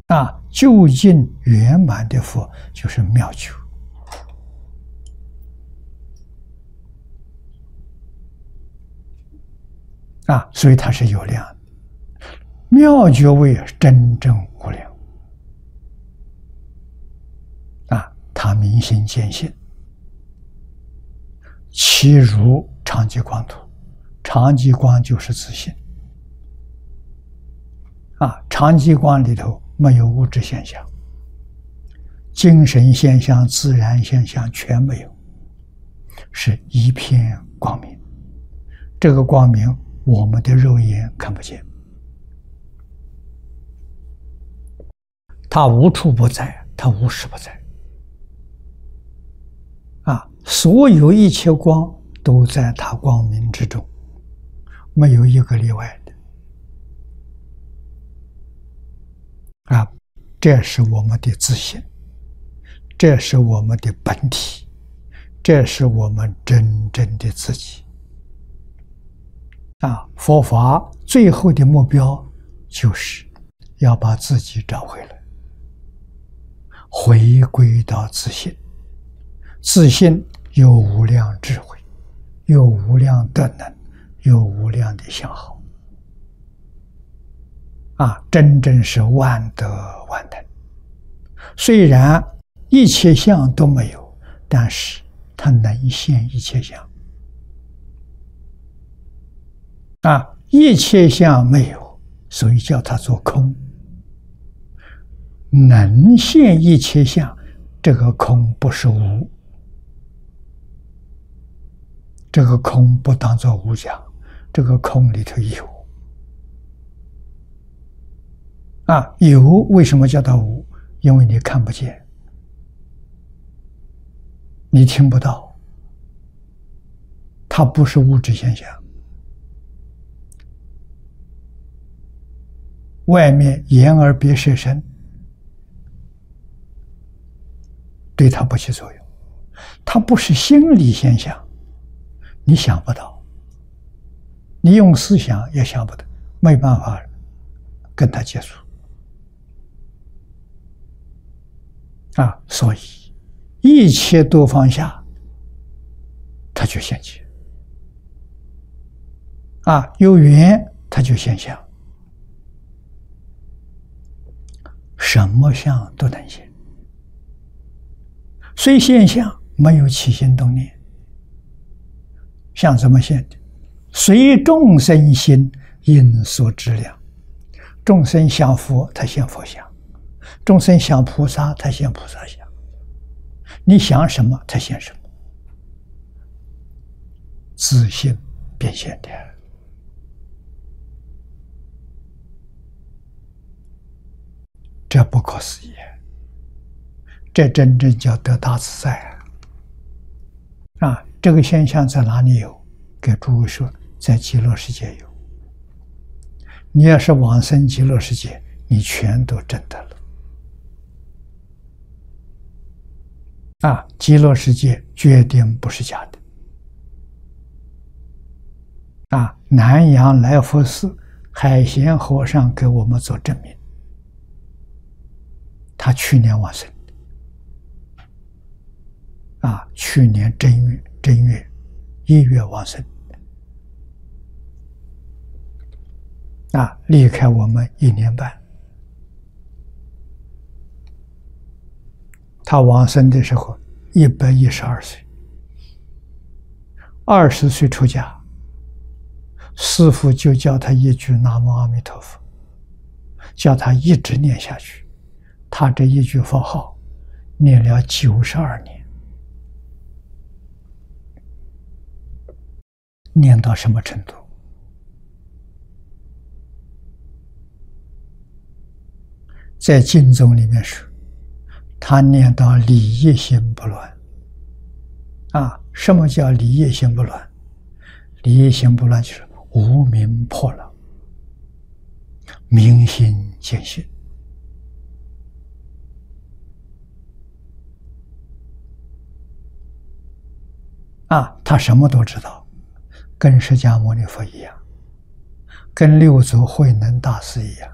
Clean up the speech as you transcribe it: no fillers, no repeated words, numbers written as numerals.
究竟圆满的佛就是妙觉。所以它是有量的。妙觉位真正无量。他明心见性，其如常寂光土。常寂光就是自性。常寂光里头没有物质现象，精神现象、自然现象全没有，是一片光明。这个光明我们的肉眼看不见，它无处不在，它无时不在。所有一切光都在它光明之中，没有一个例外的。这是我们的自性，这是我们的本体，这是我们真正的自己。佛法最后的目标就是要把自己找回来，回归到自性。自性有无量智慧，有无量德能，有无量的相好。真正是万德万能。虽然一切相都没有，但是它能现一切相。一切相没有，所以叫它做空。能现一切相，这个空不是无。这个空不当作无讲，这个空里头有。有为什么叫它无？因为你看不见，你听不到，它不是物质现象。外面眼耳鼻舌身对它不起作用，它不是心理现象，你想不到，你用思想也想不到，没办法跟它接触。所以一切都放下，它就现起。有缘它就现象，什么相都能现。虽现象，没有起心动念。相怎么现的？随众生心因所知量。众生想佛，他现佛相；众生想菩萨，他现菩萨相。你想什么，他现什么。自性变现的。这不可思议，这真正叫得大自在。这个现象在哪里有？给诸位说，在极乐世界有。你要是往生极乐世界，你全都证得了。极乐世界决定不是假的。南洋来佛寺海贤和尚给我们做证明，他去年往生的。去年正月1月往生。离开我们1年半。他往生的时候112岁，20岁出家，师父就教他一句南无阿弥陀佛，叫他一直念下去。他这一句佛号念了92年。念到什么程度？在经宗里面说，他念到理业心不乱。什么叫理业心不乱？理业心不乱就是无明破了，明心见性。他什么都知道，跟释迦牟尼佛一样，跟六祖慧能大师一样。